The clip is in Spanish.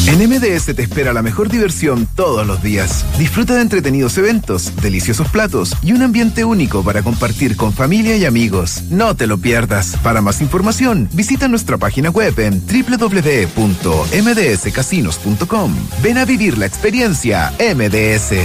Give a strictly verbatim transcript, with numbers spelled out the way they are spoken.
En M D S te espera la mejor diversión todos los días. Disfruta de entretenidos eventos, deliciosos platos y un ambiente único para compartir con familia y amigos. No te lo pierdas. Para más información, visita nuestra página web en doble u doble u doble u punto m d s casinos punto com. Ven a vivir la experiencia M D S.